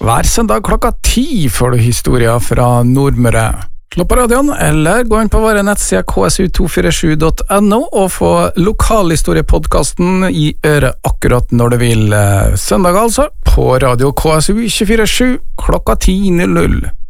Hver søndag klokka 10 får du historier fra Nordmøre. Slå på radioen, eller gå inn på våre nettsider ksu247.no og få lokalhistoriepodcasten i øret akkurat når du vil. Søndag altså, på radio KSU 247 klokka 10:00.